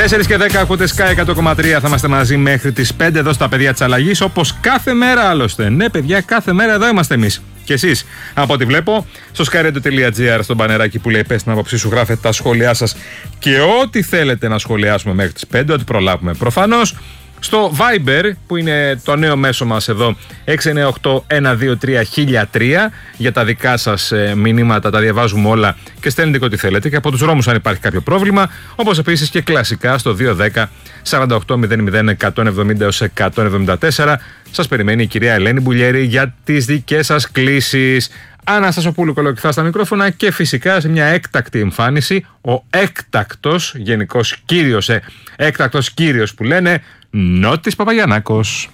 4 και 10 ακούτε Sky 100,3. Θα είμαστε μαζί μέχρι τις 5 εδώ στα παιδιά της αλλαγής. Όπως κάθε μέρα άλλωστε. Ναι, παιδιά, κάθε μέρα εδώ είμαστε εμείς. Και εσείς, από ό,τι βλέπω, στο skyradio.gr, στον μπανεράκι που λέει πες την άποψή σου, γράφετε τα σχόλιά σας και ό,τι θέλετε να σχολιάσουμε μέχρι τις 5, ό,τι προλάβουμε προφανώς. Στο Viber, που είναι το νέο μέσο μας εδώ, 698-123-1003, για τα δικά σας μηνύματα, τα διαβάζουμε όλα και στέλνετε ό,τι θέλετε, και από τους δρόμους αν υπάρχει κάποιο πρόβλημα, όπως επίσης και κλασικά στο 210-4800-170-174. Σας περιμένει η κυρία Ελένη Μπουλιέρη για τις δικές σας κλήσεις. Αναστασοπούλου Κολοκυθά στα μικρόφωνα και φυσικά σε μια έκτακτη εμφάνιση ο έκτακτος, γενικός κύριος, έκτακτος κύριος που λένε, Νότης Παπαγιαννάκος.